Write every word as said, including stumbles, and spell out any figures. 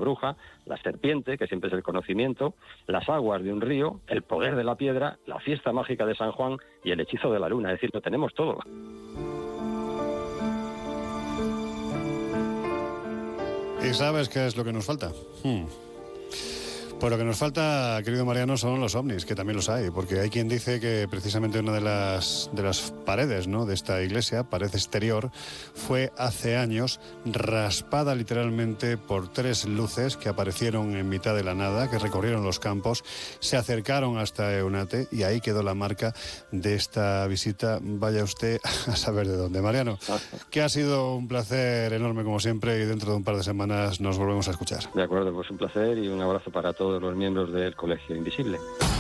bruja, la serpiente, que siempre es el conocimiento, las aguas de un río, el poder de la piedra, la fiesta mágica de San Juan y el hechizo de la luna. Es decir, lo tenemos todo. ¿Y sabes qué es lo que nos falta? Hmm. Pues lo que nos falta, querido Mariano, son los ovnis, que también los hay, porque hay quien dice que precisamente una de las, de las paredes, ¿no?, de esta iglesia, pared exterior, fue hace años raspada literalmente por tres luces que aparecieron en mitad de la nada, que recorrieron los campos, se acercaron hasta Eunate y ahí quedó la marca de esta visita. Vaya usted a saber de dónde. Mariano, que ha sido un placer enorme como siempre y dentro de un par de semanas nos volvemos a escuchar. De acuerdo, pues un placer y un abrazo para todos los miembros del Colegio Invisible.